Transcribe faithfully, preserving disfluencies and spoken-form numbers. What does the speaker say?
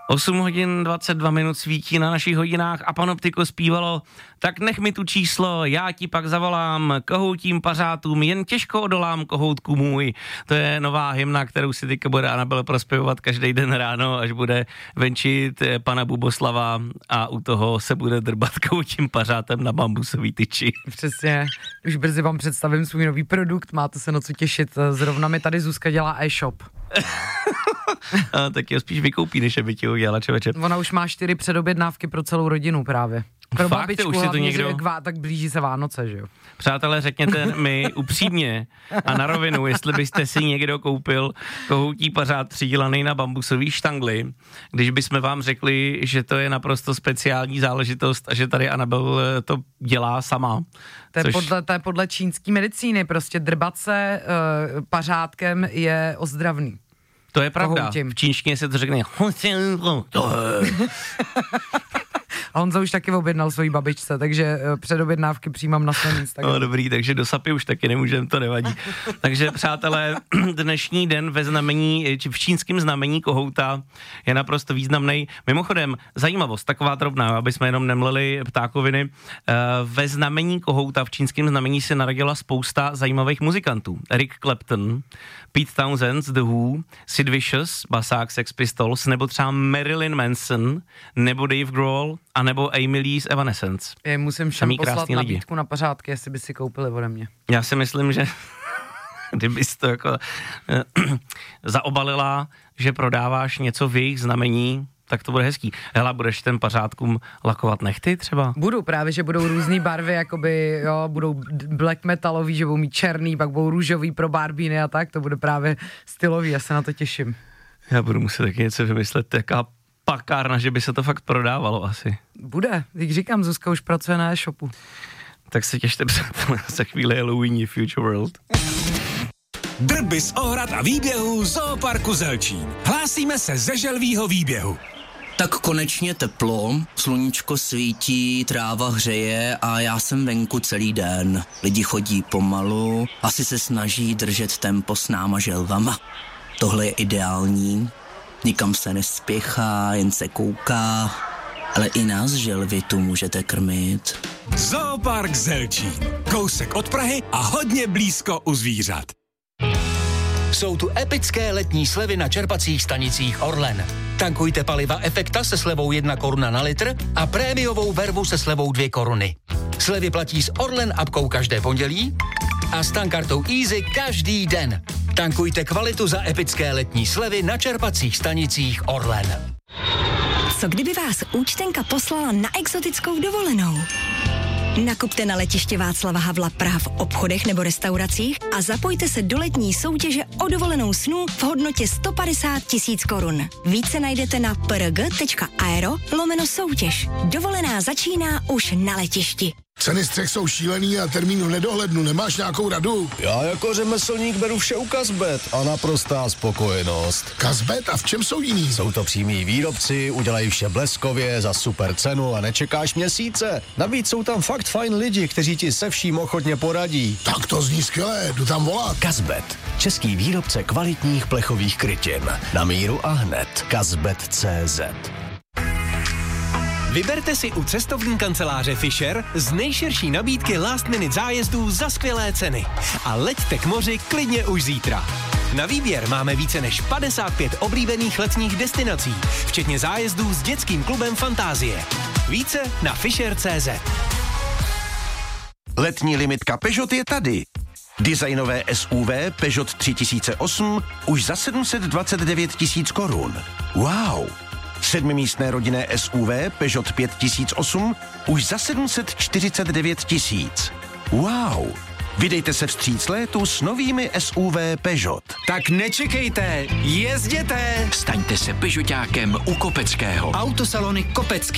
osm hodin dvacet dva minut svítí na našich hodinách a Panoptiko zpívalo: tak nech mi tu číslo, já ti pak zavolám, kohoutím pařátům, jen těžko odolám, kohoutku můj. To je nová hymna, kterou si teďka bude Anabel prospěvovat každý den ráno, až bude venčit pana Buboslava a u toho se bude drbat kohoutím pařátem na bambusový tyči. Přesně, už brzy vám představím svůj nový produkt, máte se na co těšit, zrovna mi tady Zuzka dělá e-shop. A, tak jo, spíš vykoupí, než aby ti ho dělala, člověče. Ona už má čtyři předobědnávky pro celou rodinu právě. Pro Fakt, babičku, už si to někdo... že kvá, tak blíží se Vánoce, že jo. Přátelé, řekněte mi upřímně a na rovinu, jestli byste si někdo koupil kohoutí pařád třídilaný na bambusový štangli, když bychom vám řekli, že to je naprosto speciální záležitost a že tady Anabel to dělá sama. To je, což... podle, to je podle čínský medicíny, prostě drbat se uh, pařátkem je ozdravný. To je pravda, Kohoutím. V čínštině se to řekne. A Honza už taky objednal svojí babičce, takže uh, předobjednávky přijímám na svém Instagramu. No dobrý, takže do sapy už taky nemůžeme, to nevadí. Takže přátelé, dnešní den ve znamení, či v čínském znamení kohouta je naprosto významný. Mimochodem, zajímavost, taková drobná, aby jsme jenom nemleli ptákoviny. Ve znamení kohouta, v čínském znamení se narodila spousta zajímavých muzikantů. Eric Clapton, Pete Townshend, The Who, Sid Vicious, basák Sex Pistols, nebo třeba Marilyn Manson, nebo Dave Grohl, a nebo Amy Lee z Evanescence. Je, musím všem Samý poslat krásný nabídku na pařátky, jestli by si koupili ode mě. Já si myslím, že kdybys to jako zaobalila, že prodáváš něco v jejich znamení, tak to bude hezký. Hela, budeš ten pařátkům lakovat nechty třeba? Budu právě, že budou různý barvy, jakoby, jo, budou black metalový, že budou mít černý, pak budou růžový pro barbíny a tak, to bude právě stylový, já se na to těším. Já budu muset taky něco vymyslet, jaká pakárna, že by se to fakt prodávalo asi. Bude, jak říkám, Zuzka už pracuje na e-shopu. Tak se těšte přátelé, za chvíli Halloween Future World. Drby z ohrad a výběhů Zooparku Zelčín. Hlásíme se ze želvýho výběhu. Tak konečně teplo, sluníčko svítí, tráva hřeje a já jsem venku celý den. Lidi chodí pomalu, asi se snaží držet tempo s náma želvama. Tohle je ideální, nikam se nespěchá, jen se kouká, ale i nás želvy tu můžete krmit. Zoopark Zelčín, kousek od Prahy a hodně blízko u zvířat. Jsou tu epické letní slevy na čerpacích stanicích Orlen. Tankujte paliva Efekta se slevou jedna koruna na litr a prémiovou vervu se slevou dvě koruny. Slevy platí s Orlen apkou každé pondělí a s tankartou Easy každý den. Tankujte kvalitu za epické letní slevy na čerpacích stanicích Orlen. Co kdyby vás účtenka poslala na exotickou dovolenou? Nakupte na letiště Václava Havla Praha v obchodech nebo restauracích a zapojte se do letní soutěže o dovolenou snů v hodnotě sto padesát tisíc korun. Více najdete na prg.aero lomeno soutěž. Dovolená začíná už na letišti. Ceny střech jsou šílený a termín v nedohlednu. Nemáš nějakou radu? Já jako řemeslník beru vše u Kazbet a naprostá spokojenost. Kazbet? A v čem jsou jiný? Jsou to přímí výrobci, udělají vše bleskově, za super cenu a nečekáš měsíce. Navíc jsou tam fakt fajn lidi, kteří ti se vším ochotně poradí. Tak to zní skvěle, jdu tam volat. Kazbet, český výrobce kvalitních plechových krytin. Na míru a hned. Kazbet tečka cé zet. Vyberte si u cestovní kanceláře Fisher z nejširší nabídky last minute zájezdů za skvělé ceny. A leďte k moři klidně už zítra. Na výběr máme více než padesát pět oblíbených letních destinací, včetně zájezdů s dětským klubem Fantázie. Více na fisher tečka cé zet. Letní limitka Peugeot je tady. Designové S U V Peugeot tři tisíce osm už za sedm set dvacet devět tisíc korun. Wow! Sedmimístné rodinné S U V Peugeot pět tisíc osm už za sedm set čtyřicet devět tisíc. Wow! Vydejte se vstříc létu s novými S U V Peugeot. Tak nečekejte, jezděte! Staňte se Peugeotákem u Kopeckého. Autosalony Kopecký.